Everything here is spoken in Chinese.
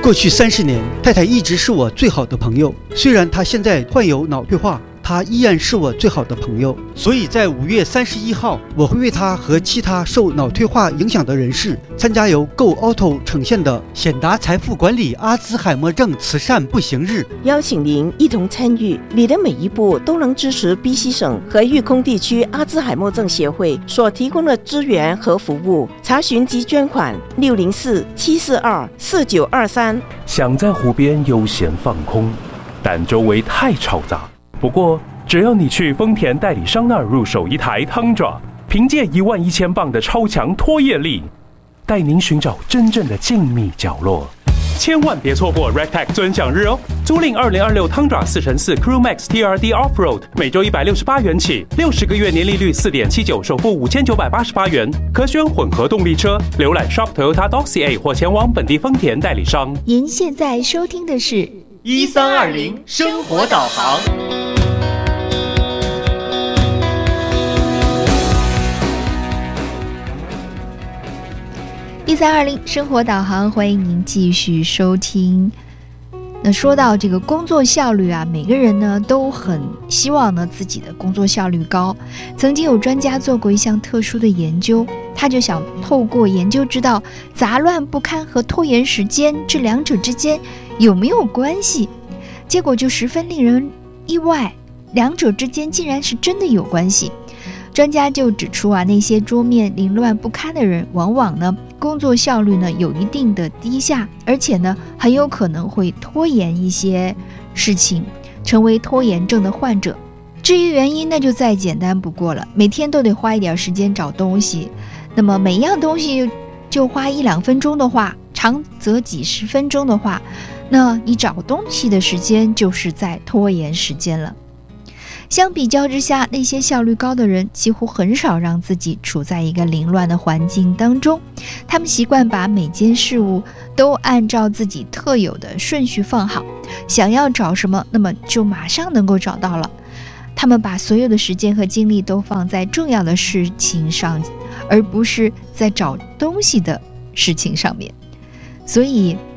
过去30年，太太一直是我最好的朋友，虽然她现在患有脑退化，她依然是我最好的朋友。所以在5月31号，我会为她和其他受脑退化影响的人士参加由 Go Auto 呈现的显达财富管理阿兹海默症慈善步行日， 邀请您一同参与，你的每一步都能支持 BC 省和育空地区阿兹海默症协会所提供的资源和服务。查询及捐款604-742-4923。 想在湖边悠闲放空，但周围太嘈杂。不过，只要你去丰田代理商那儿入手一台 Tundra， 凭借11000磅的超强拖曳力，带您寻找真正的静谧角落。千万别错过 Rectech 尊享日哦！租赁2026 Tundra 4x4 Crew Max TRD Offroad， 每周168元起，60个月年利率4.79%，首付5988元，可选混合动力车。浏览 Shop Toyota.ca 或前往本地丰田代理商。 您现在收听的是 1320生活导航。 1320生活导航，欢迎您继续收听。那说到这个工作效率啊，每个人呢都很希望呢自己的工作效率高。曾经有专家做过一项特殊的研究，他就想透过研究知道杂乱不堪和拖延时间这两者之间有没有关系。结果就十分令人意外，两者之间竟然是真的有关系。专家就指出啊，那些桌面凌乱不堪的人，往往呢工作效率呢有一定的低下，而且呢很有可能会拖延一些事情，成为拖延症的患者。至于原因，那就再简单不过了，每天都得花一点时间找东西，那么每样东西就花1-2分钟的话，长则几十分钟的话，那你找东西的时间就是在拖延时间了。相比较之下，那些效率高的人几乎很少让自己处在一个凌乱的环境当中，他们习惯把每件事物都按照自己特有的顺序放好，想要找什么，那么就马上能够找到了。他们把所有的时间和精力都放在重要的事情上，而不是在找东西的事情上面。所以